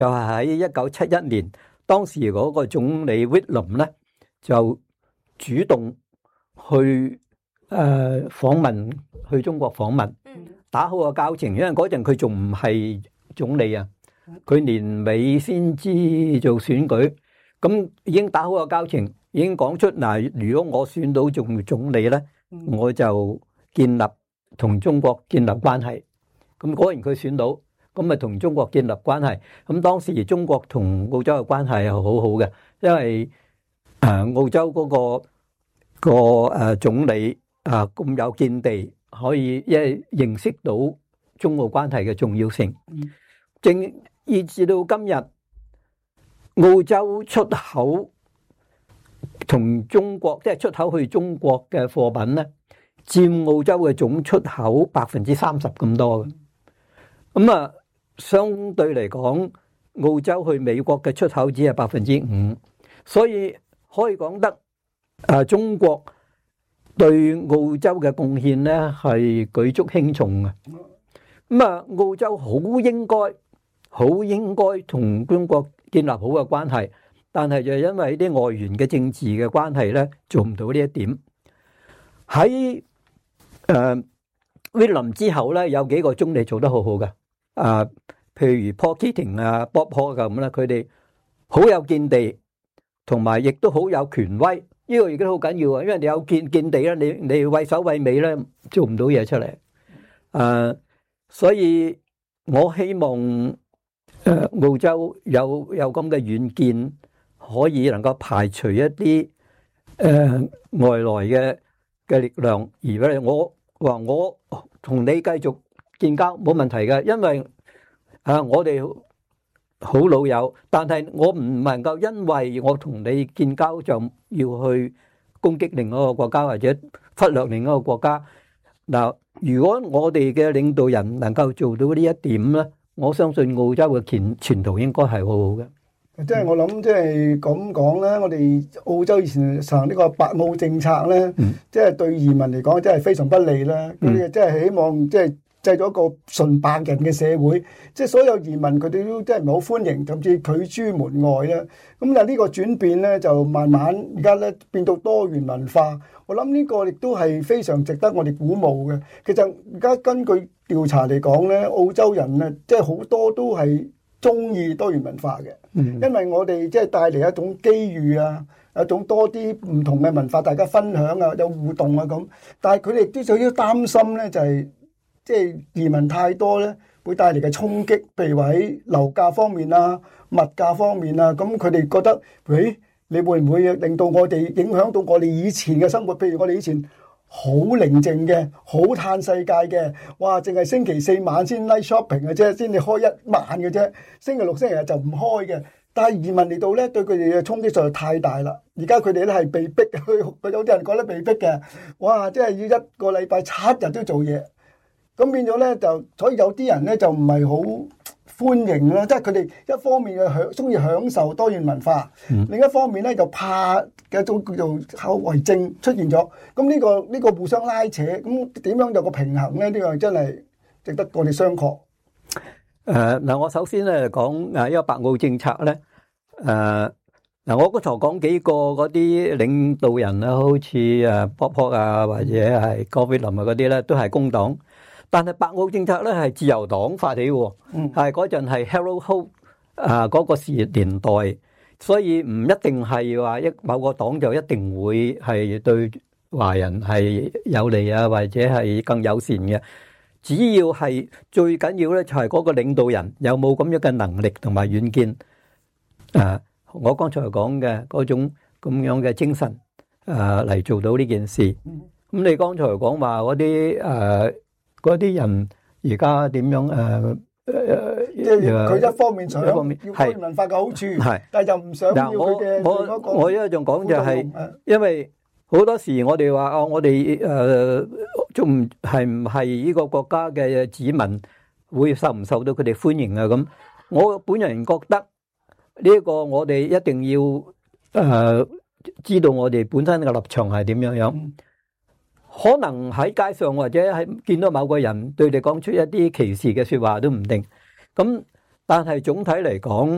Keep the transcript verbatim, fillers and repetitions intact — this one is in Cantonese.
就係喺一九七一年，當時嗰個總理威廉咧就主動去誒、呃、訪問，去中國訪問，打好個交情。因為嗰陣佢仲唔係總理啊，佢年尾先至做選舉，咁已經打好個交情，已經講出嗱，如果我選到做總理咧，我就建立同中國建立關係。咁果然佢選到，咁咪同中國建立關係。咁當時中國同澳洲嘅關係係好好嘅，因為誒澳洲嗰個個誒總理啊咁有見地，可以因為認識到中澳關係嘅重要性。正以至到今日，澳洲出口同中國即係出口去中國嘅貨品咧，佔澳洲嘅總出口百分之三十咁多嘅。咁啊，相對嚟講，澳洲去美國嘅出口只係百分之五，所以可以講得啊，中國對澳洲嘅貢獻咧係舉足輕重嘅。咁啊，澳洲好應該、好應該同中國建立好嘅關係，但係就因為啲外源嘅政治嘅關係咧，做唔到呢一點。喺誒威廉之後咧，有幾個總理做得好好嘅。啊，譬如 Paul Keating 啊、Bob Hawke 咁咧，佢哋好有見地，同埋亦都好有權威。呢個亦都好緊要啊，因為你有見見地咧，你你畏首畏尾咧，做唔到嘢出嚟。誒，所以我希望誒澳洲有有咁嘅遠見，可以能夠排除一啲誒外來嘅嘅力量，而咧我話我同你繼續建交冇問題嘅，因為啊我哋好老友，但係我唔能夠因為我同你建交就要去攻擊另一個國家或者忽略另一個國家。嗱，如果我哋嘅領導人能夠做到呢一點咧，我相信澳洲嘅前前途應該係好好嘅。 即係我諗，即係咁講咧，我哋澳洲以前實行呢個白澳政策咧，即係對移民嚟講，真係非常不利啦。佢哋即係希望即係製咗一個純白人嘅社會，即係所有移民佢哋都真係唔係好歡迎，甚至拒諸門外啦。咁但係呢個轉變咧，就慢慢而家咧變到多元文化。我諗呢個亦都係非常值得我哋鼓舞嘅。其實而家根據調查嚟講咧，澳洲人咧即係好多都係中意多元文化嘅，因為我哋即係帶嚟一種機遇啊，一種多啲唔同嘅文化大家分享啊，有互動啊咁。但係佢哋都有啲擔心咧，就係即係移民太多咧，會帶嚟嘅衝擊，譬如話喺樓價方面啊、物價方面啊，咁佢哋覺得，喂，你會唔會令到我哋影響到我哋以前嘅生活？譬如我哋以前好寧靜嘅，好嘆世界嘅，哇！淨係星期四晚先 night shopping 嘅啫，先至開一晚嘅啫。星期六、星期日就唔開嘅。但係移民嚟到咧，對佢哋嘅衝擊實在太大啦。而家佢哋咧係被逼，佢有啲人覺得被逼嘅，哇！即係要一個禮拜七日都做嘢，咁變咗咧就，所以有啲人咧就唔係好歡迎啦。即係佢哋一方面嘅享中意享受多元文化，嗯、另一方面咧就怕嘅一種叫做後遺症出現咗。咁呢、呢個呢、呢個互相拉扯，咁點樣有個平衡咧？呢、呢個真係值得我哋商榷。 誒嗱，我首先咧講誒一個白澳政策咧，誒嗱，我剛才講幾個嗰啲領導人啦，好似誒 Bob Hawke啊，或者係郭威林啊嗰啲咧，都係工黨。但係白澳政策咧係自由黨發起喎，係嗰陣係 Harold Holt 啊嗰個時年代，所以唔一定係話一某個黨就一定會係對華人係有利啊，或者係更友善嘅。只要係最緊要咧，就係嗰個領導人有冇咁樣嘅能力同埋遠見。啊，我剛才講嘅嗰種咁樣嘅精神啊，嚟做到呢件事。咁你剛才講話嗰啲誒嗰啲人而家點樣誒？ 即係佢一方面想要多元文化嘅好處，係，但係就唔想要佢嘅。 我我我一仲講就係，因為好多時我哋話哦，我哋誒仲係唔係呢個國家嘅子民會受唔受到佢哋歡迎啊？咁我本人覺得呢個我哋一定要誒知道我哋本身嘅立場係點樣樣。可能喺街上或者係見到某個人對你講出一啲歧視嘅說話都唔定。咁但係總體嚟講，